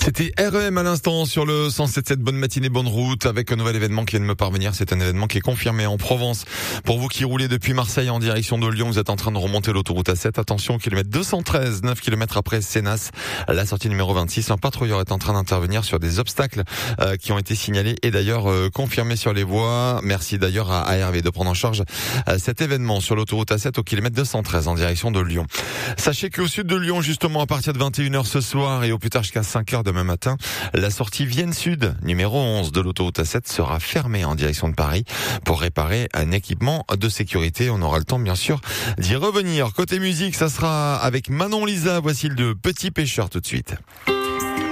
C'était REM à l'instant sur le 107.7. Bonne matinée, bonne route avec un nouvel événement qui vient de me parvenir. C'est un événement qui est confirmé en Provence. Pour vous qui roulez depuis Marseille en direction de Lyon, vous êtes en train de remonter l'autoroute A7. Attention, kilomètre 213, 9 km après Sénas, la sortie numéro 26. Un patrouilleur est en train d'intervenir sur des obstacles qui ont été signalés et d'ailleurs confirmés sur les voies. Merci d'ailleurs à Hervé de prendre en charge cet événement sur l'autoroute A7 au kilomètre 213 en direction de Lyon. Sachez qu'au sud de Lyon, justement, à partir de 21h ce soir et au plus tard jusqu'à 5h demain matin, la sortie Vienne Sud, numéro 11 de l'autoroute A7 sera fermée en direction de Paris pour réparer un équipement de sécurité. On aura le temps, bien sûr, d'y revenir. Côté musique, ça sera avec Manon Lisa. Voici le Petit Pêcheur tout de suite.